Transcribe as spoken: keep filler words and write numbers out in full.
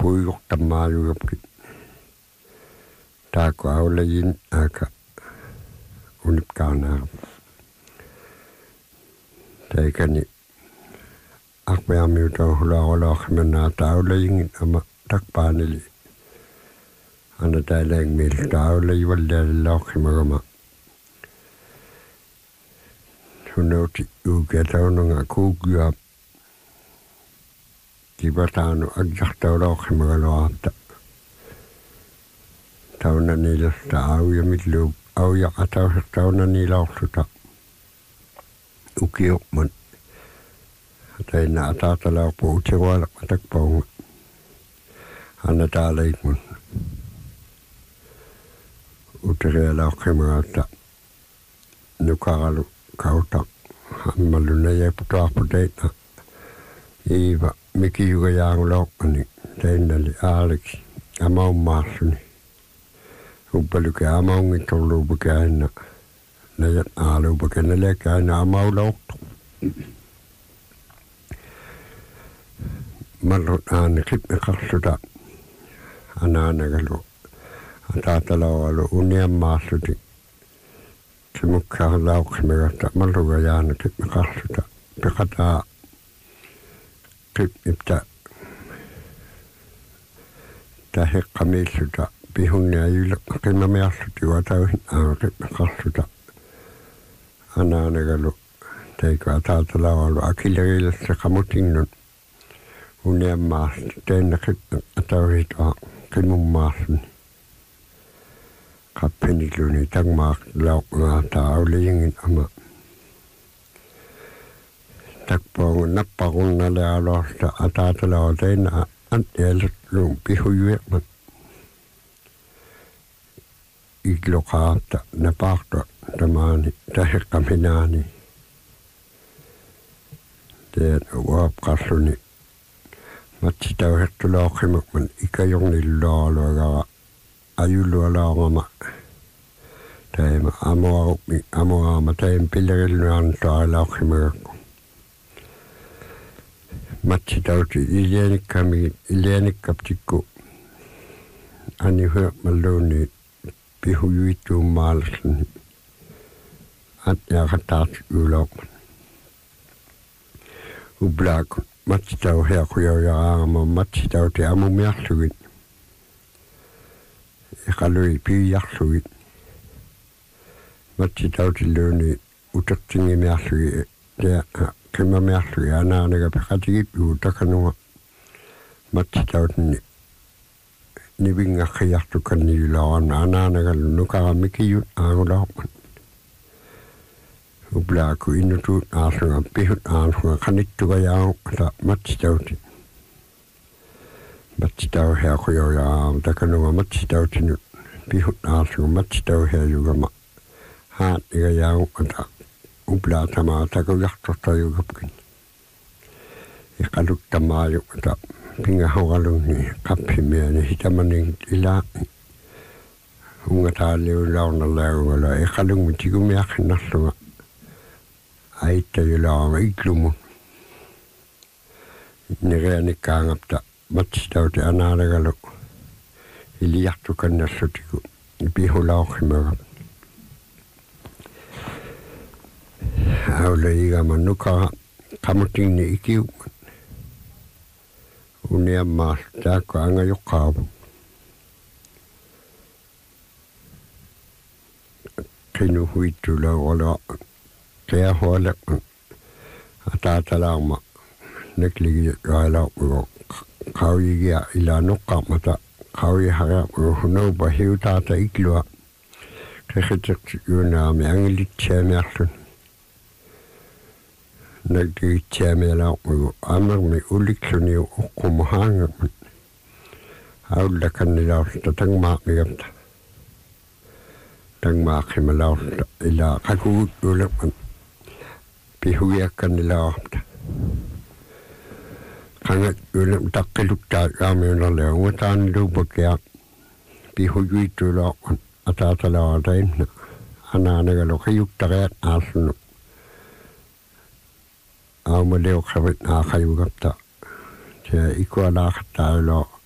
puiuqtammaa yugapkit taako aulajin aka unipkaanaa taikani akmeamiuta hulaoloqmanaa taulajin ama takpaanili ana tailaing mil taulajivallalilauqimagama hunauti uukataunanga kuugyuap kibataanu agjartaulauqimagaloaapta taunaniilasta aujamilluup aujaqatausertaunaniilauqluta ukiuqman taina ataatalauqpu utirualaqatakpaunga ana taalaikmun uterialauqimagaata nukaralu kautaq ammalunayaputaarputaitna iiva mikiyugayaangulauqqani tainali aalix amaummaarluni uppaluke amaungittorluupakaanna najat aaluupakanalekaana amaulauqtu malrut aani qipmiqarluta anaanagalu ataatalaualu uniammaarluti kimukkaarlauqimagata malrugayaana qipmiqarluta piqataa qip ipta tahiqqamiilluta pihunniayuleq qimamiarluti watauhin aaqipmiqarluta anaanagalu taiko ataatalaualu akileriilassa qamutingnun uniammaarlu tainna qipmi atauhitua qimummaarluni qappinilluni tagmaaq lauqngaata aulajingin ama takpoongu nappaqunnale aloorta ataatalaualu tainna antialutluun pihuyueqman igloqaapta napaaqta tamaani tahiqqaminaani teen uapqarluni matsitauhertulauqimakman ikajornillualuagaa ajullualaangama taima amoaruqmi amoaama taim pillerilluaantuarilauqimagakku matsitauti ilianikkami ilianikkaptikku anihueqmalluuni pihuyuittuummaalasni atniaqataarti uulauqman ublaakun matsitau heaquyaujaraaama matsitauti amumiarlugin iqalui piiarlugin matsitautilluuni utertingimiarlugi tea qimamiarlugi anaanaga piqatigip uutakanunga matsitautinni nivingaqiartukanniulaarana anaanagalu nukaramikiyun aangulauqman ublaaku innutuut aasunga pihut aasunga qanittugayaau ata matsitauti matsitau heaquyaujaaraama takanunga matsitautinu pihut aasunga matsitau heayugama haat igayaau ata ublaatamaa takujartortajugapkin iqaluttamaaju ata pingahogalunni qappimiani hitamanin ilaaqi ungataaliulaunalaagungala iqalungmi tigumiaqqinnarluga aittayulaanga iglumun nireanikkaangapta matsitauti anaanagalu iliartukannarlutigu pihulauqimagap aulaigama nukara qamutinni ikiuqman uniammaal taakko angajuqqaapu qinu huittulauola qiahualeqman ataatalaarma nakligi gailauqmugo qauyigia ilaanuqqaarmata qauyihariarmugo hunaupa hiutaata iklua qiqitiqtikuunaami angilitsiamiarlun nagdigitsiamialauqmugo amermi ulikkluniu uqqumuhaangakman aullakannilausta tangmaaqmigapta tangmaaqqimalausta ilaa qakugutuuleqman pihugiakkannilauarta qangat uulem taqqiluktaa aamiunarlea ungataaniluupakia pihuyuituulauqman ataatalauatainna anaanagalu qiyuktariat aassunu aumaleu qabit aaqayugapta tia ikualaaqattaayulo